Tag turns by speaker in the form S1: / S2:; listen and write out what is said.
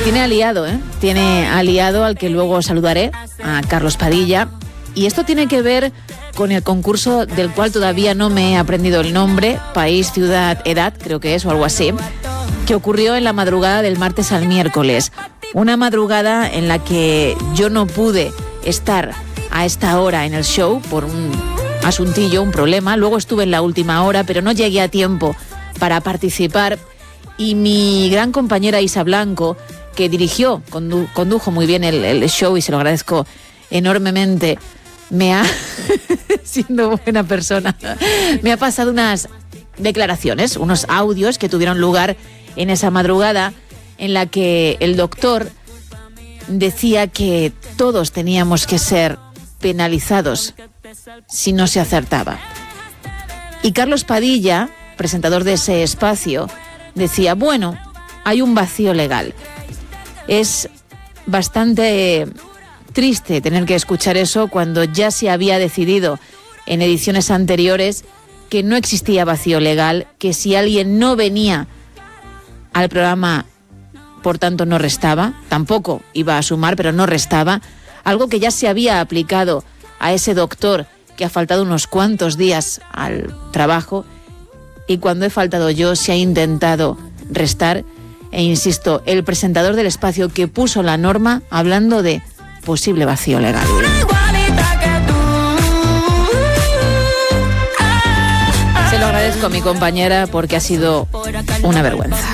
S1: tiene aliado, ¿eh? Tiene aliado al que luego saludaré, a Carlos Padilla. Y esto tiene que ver con el concurso del cual todavía no me he aprendido el nombre, País, Ciudad, Edad, creo que es, o algo así, que ocurrió en la madrugada del martes al miércoles. Una madrugada en la que yo no pude estar a esta hora en el show por un asuntillo, un problema. Luego estuve en la última hora, pero no llegué a tiempo para participar. Y mi gran compañera Isa Blanco, que dirigió, condujo muy bien el show, y se lo agradezco enormemente, me ha, siendo buena persona, me ha pasado unas declaraciones, unos audios que tuvieron lugar en esa madrugada en la que el doctor decía que todos teníamos que ser penalizados si no se acertaba. Y Carlos Padilla, presentador de ese espacio, decía, bueno, hay un vacío legal. Es bastante triste tener que escuchar eso cuando ya se había decidido en ediciones anteriores que no existía vacío legal, que si alguien no venía al programa, por tanto no restaba, tampoco iba a sumar, pero no restaba, algo que ya se había aplicado a ese doctor que ha faltado unos cuantos días al trabajo, y cuando he faltado yo se ha intentado restar. E insisto, el presentador del espacio que puso la norma hablando de posible vacío legal. Se lo agradezco a mi compañera porque ha sido una vergüenza.